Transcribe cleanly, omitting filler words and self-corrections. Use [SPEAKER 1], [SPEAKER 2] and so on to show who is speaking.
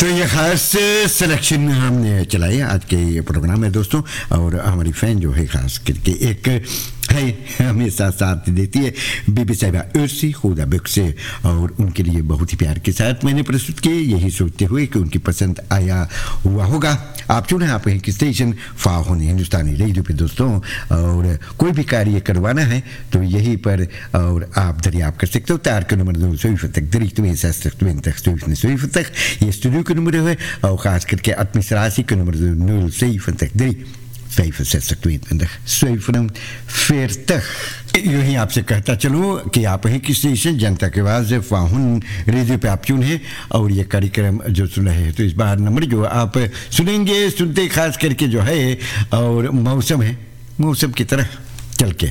[SPEAKER 1] तो ये खास सिलेक्शन हमने चलाई आज के प्रोग्राम में दोस्तों, और हमारी फैन जो है खास करके एक है हमेशा साथ देती है बीबी साहिबा उर्सी खुदा बुक से, और उनके लिए बहुत ही प्यार के साथ मैंने प्रस्तुत किए, यही सोचते हुए कि उनकी पसंद आया हुआ होगा। आप चुने आप एक स्टेशन फाहुन हिंदुस्तानी रेडियो पे दोस्तों, और कोई भी कार्य करवाना है तो यहीं पर और आप दरियाफ्त कर सकते हो। तार के नंबर 2 ये स्टूडियो का नंबर है, और ख़ास करके administratie के नंबर 073 यूँ ही आपसे कहता चलूँ कि आप ही की स्टेशन जनता के आवाज़ फाहुन रेडियो पे आप चुन है, और ये कार्यक्रम जो सुन रहे हैं तो इस बार नंबर जो आप सुनेंगे सुनते खास करके जो है और मौसम है, मौसम की तरह चल के